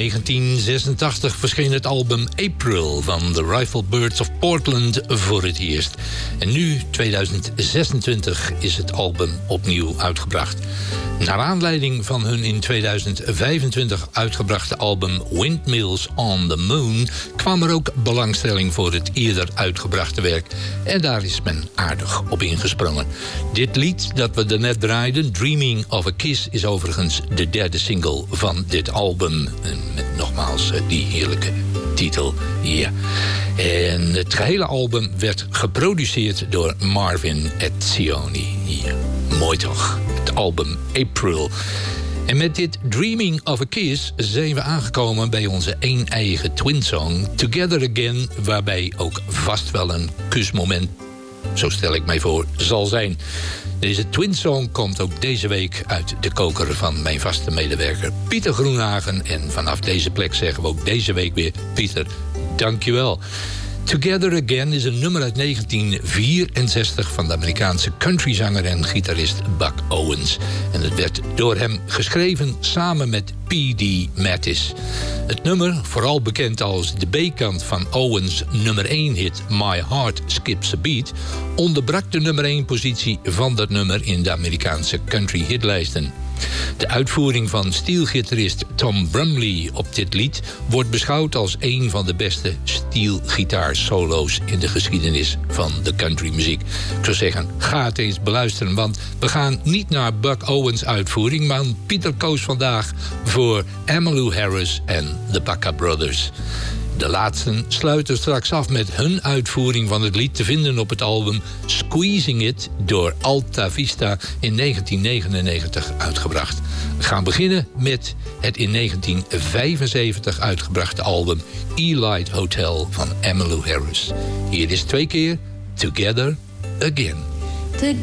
1986 verscheen het album April van The Rifle Birds of Portland voor het eerst. En nu, 2026, is het album opnieuw uitgebracht. Naar aanleiding van hun in 2025 uitgebrachte album Windmills on the Moon kwam er ook belangstelling voor het eerder uitgebrachte werk. En daar is men aardig op ingesprongen. Dit lied dat we daarnet draaiden, Dreaming of a Kiss, is overigens de derde single van dit album. Met nogmaals die heerlijke titel. Ja. En het gehele album werd geproduceerd door Marvin Etzioni. Ja. Mooi toch? Het album April. En met dit Dreaming of a Kiss zijn we aangekomen bij onze een-eigen twinsong Together Again, waarbij ook vast wel een kusmoment, zo stel ik mij voor, zal zijn. Deze twinsong komt ook deze week uit de koker van mijn vaste medewerker Pieter Groenhagen. En vanaf deze plek zeggen we ook deze week weer: Pieter, dankjewel. Together Again is een nummer uit 1964 van de Amerikaanse countryzanger en gitarist Buck Owens. En het werd door hem geschreven samen met P.D. Mattis. Het nummer, vooral bekend als de B-kant van Owens' nummer 1 hit My Heart Skips a Beat, onderbrak de nummer 1 positie van dat nummer in de Amerikaanse country hitlijsten. De uitvoering van steelgitarist Tom Brumley op dit lied wordt beschouwd als een van de beste steelgitaarsolo's in de geschiedenis van de countrymuziek. Ik zou zeggen, ga het eens beluisteren, want we gaan niet naar Buck Owens' uitvoering, maar Pieter koos vandaag voor Emmylou Harris en de Baca Brothers. De laatsten sluiten straks af met hun uitvoering van het lied, te vinden op het album Squeezing It door Alta Vista in 1999 uitgebracht. We gaan beginnen met het in 1975 uitgebrachte album Elite Hotel van Emmylou Harris. Hier is 2 keer Together Again.